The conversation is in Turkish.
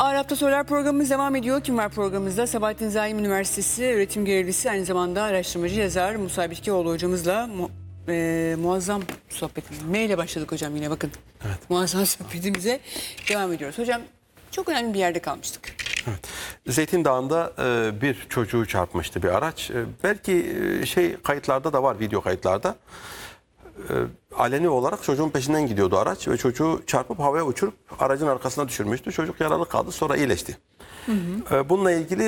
Ağır Hafta Sorular programımız devam ediyor. Kim var programımızda? Sabahattin Zaim Üniversitesi öğretim görevlisi, aynı zamanda araştırmacı yazar Musa Bitkioğlu hocamızla muazzam sohbetimiz. M ile başladık hocam, yine bakın. Evet. Muazzam sohbetimize devam ediyoruz. Hocam çok önemli bir yerde kalmıştık. Evet. Zeytin Dağı'nda bir çocuğu çarpmıştı bir araç. Belki kayıtlarda da var, video kayıtlarda. Aleni olarak çocuğun peşinden gidiyordu araç ve çocuğu çarpıp havaya uçurup aracın arkasına düşürmüştü. Çocuk yaralı kaldı, sonra iyileşti. Bununla ilgili